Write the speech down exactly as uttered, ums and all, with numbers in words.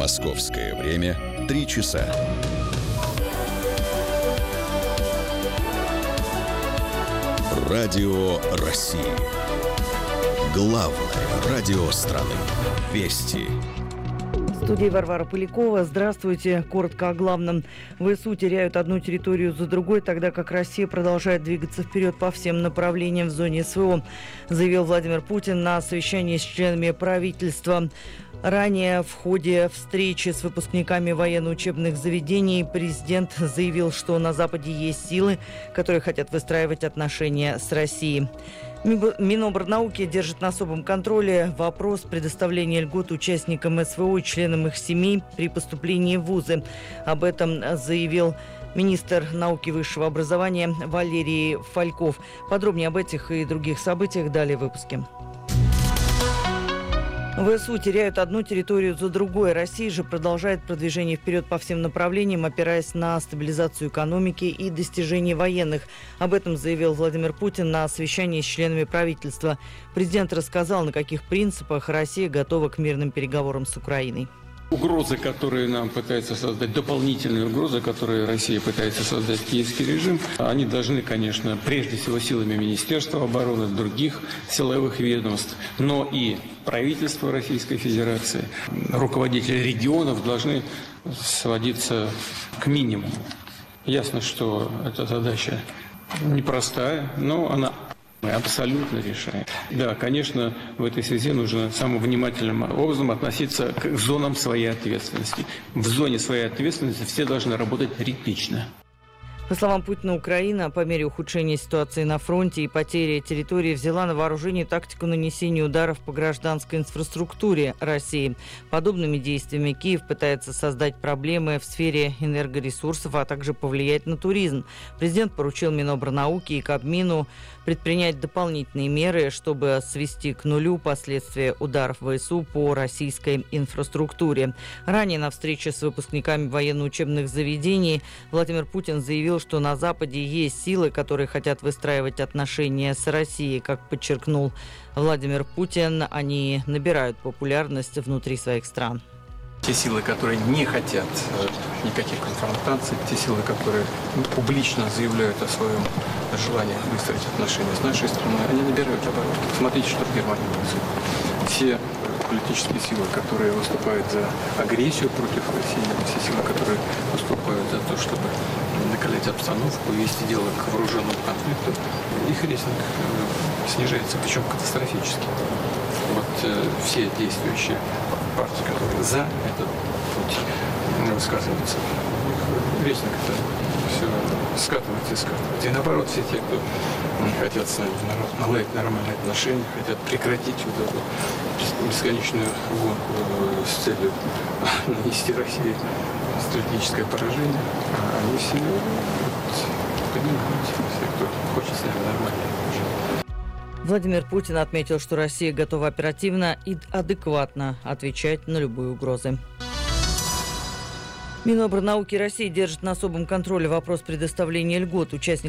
Московское время три часа. Радио России. Главное радио страны. Вести. В студии Варвара Полякова. Здравствуйте. Коротко о главном. ВСУ теряют одну территорию за другой, тогда как Россия продолжает двигаться вперед по всем направлениям в зоне СВО, заявил Владимир Путин на совещании с членами правительства. Ранее в ходе встречи с выпускниками военно-учебных заведений президент заявил, что на Западе есть силы, которые хотят выстраивать отношения с Россией. Минобрнауки держит на особом контроле вопрос предоставления льгот участникам СВО и членам их семей при поступлении в вузы. Об этом заявил министр науки и высшего образования Валерий Фальков. Подробнее об этих и других событиях далее в выпуске. ВСУ теряют одну территорию за другой. Россия же продолжает продвижение вперед по всем направлениям, опираясь на стабилизацию экономики и достижения военных. Об этом заявил Владимир Путин на совещании с членами правительства. Президент рассказал, на каких принципах Россия готова к мирным переговорам с Украиной. Угрозы, которые нам пытается создать, дополнительные угрозы, которые Россия пытается создать киевский режим, они должны, конечно, прежде всего силами Министерства обороны, других силовых ведомств, но и правительство Российской Федерации, руководители регионов должны сводиться к минимуму. Ясно, что эта задача непростая, но она мы абсолютно решаем. Да, конечно, в этой связи нужно самым внимательным образом относиться к зонам своей ответственности. В зоне своей ответственности все должны работать ритмично. По словам Путина, Украина по мере ухудшения ситуации на фронте и потери территории взяла на вооружение тактику нанесения ударов по гражданской инфраструктуре России. Подобными действиями Киев пытается создать проблемы в сфере энергоресурсов, а также повлиять на туризм. Президент поручил Минобрнауки и Кабмину предпринять дополнительные меры, чтобы свести к нулю последствия ударов ВСУ по российской инфраструктуре. Ранее на встрече с выпускниками военно-учебных заведений Владимир Путин заявил, что на Западе есть силы, которые хотят выстраивать отношения с Россией. Как подчеркнул Владимир Путин, они набирают популярность внутри своих стран. Те силы, которые не хотят никаких конфронтаций, те силы, которые публично заявляют о своем желании выстроить отношения с нашей страной, они набирают обороты. Смотрите, что в Германии происходит. Все политические силы, которые выступают за агрессию против России, все силы, которые выступают за то, чтобы накалять обстановку, вести дело к вооруженному конфликту, их рейтинг снижается, причем катастрофически. Вот э, все действующие партии, которые за этот путь высказываются, рейтинг это все скатывается и скатывается. И наоборот, все те, кто не хотят с нами наладить нормальные отношения, хотят прекратить вот эту бесконечную гонку с целью нанести России стратегическое поражение, они все поднимают, все, кто хочет с нами нормально жить. Владимир Путин отметил, что Россия готова оперативно и адекватно отвечать на любые угрозы. Минобрнауки России держит на особом контроле вопрос предоставления льгот участникам